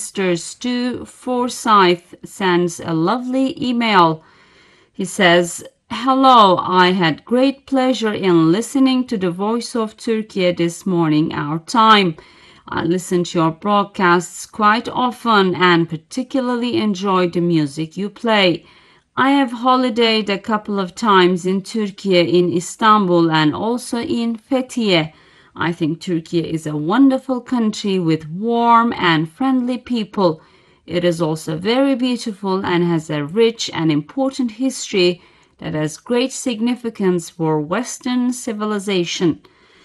Mr. Stu Forsyth sends a lovely email. He says, "Hello, I had great pleasure in listening to the Voice of Turkey this morning, our time. I listen to your broadcasts quite often and particularly enjoy the music you play. I have holidayed a couple of times in Turkey, in Istanbul and also in Fethiye. I think Turkey is a wonderful country with warm and friendly people. It is also very beautiful and has a rich and important history that has great significance for Western civilization."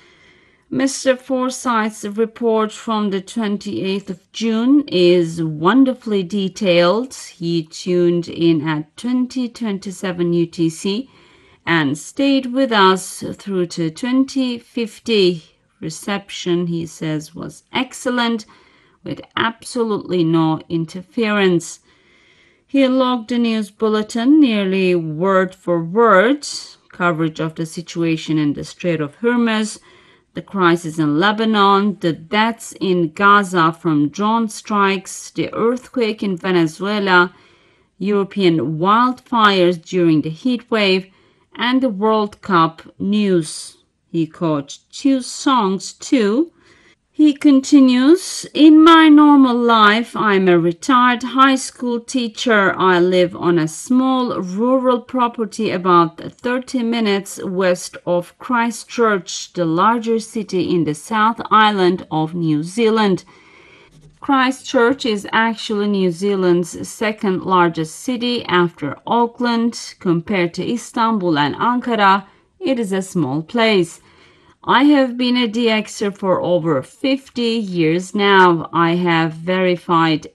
Mr. Forsyth's report from the 28th of June is wonderfully detailed. He tuned in at 2027 UTC and stayed with us through to 2050. Reception, he says, was excellent with absolutely no interference. He logged the news bulletin nearly word for word, coverage of the situation in the Strait of Hormuz, the crisis in Lebanon, the deaths in Gaza from drone strikes, the earthquake in Venezuela, European wildfires during the heat wave, and the World Cup news. He caught 2 songs too. He continues, "In my normal life, I'm a retired high school teacher. I live on a small rural property about 30 minutes west of Christchurch, the larger city in the South Island of New Zealand. Christchurch is actually New Zealand's second largest city after Auckland. Compared to Istanbul and Ankara, it is a small place. I have been a DXer for over 50 years now. I have verified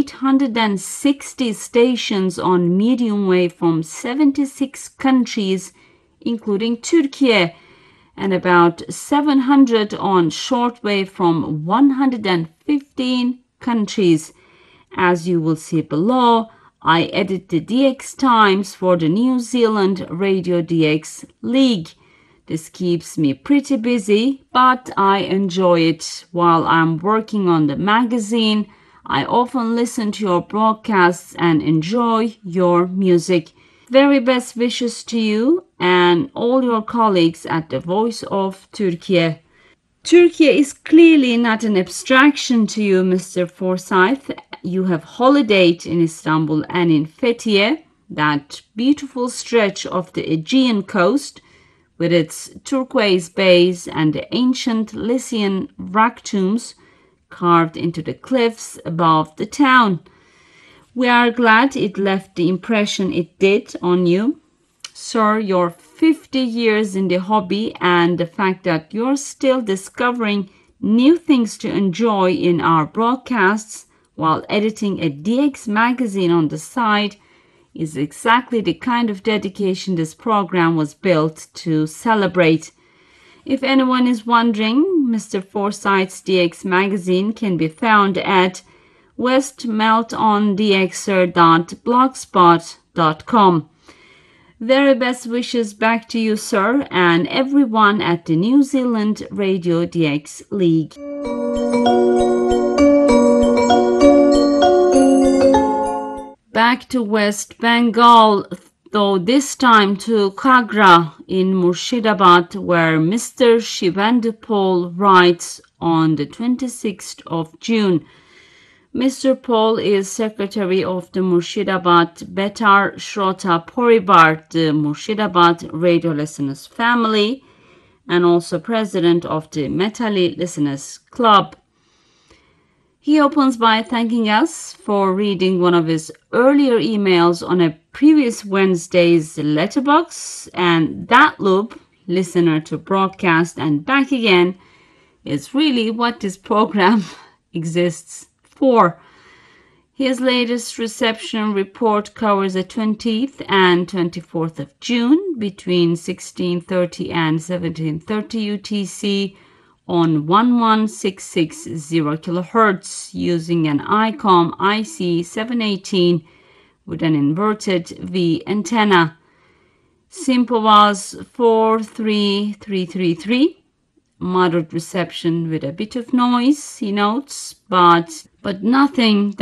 860 stations on medium wave from 76 countries, including Turkey, and about 700 on shortwave from 115 countries. As you will see below, I edit the DX times for the New Zealand Radio DX League. This keeps me pretty busy, but I enjoy it. While I'm working on the magazine, I often listen to your broadcasts and enjoy your music. Very best wishes to you and all your colleagues at the Voice of Turkey." Turkey is clearly not an abstraction to you, Mr. Forsyth. You have holidayed in Istanbul and in Fethiye, that beautiful stretch of the Aegean coast, with its turquoise bays and the ancient Lycian rock tombs carved into the cliffs above the town. We are glad it left the impression it did on you. Sir, your 50 years in the hobby and the fact that you're still discovering new things to enjoy in our broadcasts while editing a DX magazine on the side is exactly the kind of dedication this program was built to celebrate. If anyone is wondering, Mr. Forsyth's DX magazine can be found at westmeltondxer.blogspot.com. Very best wishes back to you, sir, and everyone at the New Zealand Radio DX League. Back to West Bengal, though this time to Kagra in Murshidabad, where Mr. Shivendupol writes on the 26th of June. Mr. Paul is secretary of the Murshidabad Betar Shrota Poribar, the Murshidabad radio listeners family, and also president of the Metali Listeners Club. He opens by thanking us for reading one of his earlier emails on a previous Wednesday's letterbox, and that loop, listener to broadcast and back again, is really what this program exists for. His latest reception report covers the 20th and 24th of June between 1630 and 1730 UTC on 11660 kHz using an ICOM IC718 with an inverted V antenna. SIMPO was 43333. Moderate reception with a bit of noise, he notes, but nothing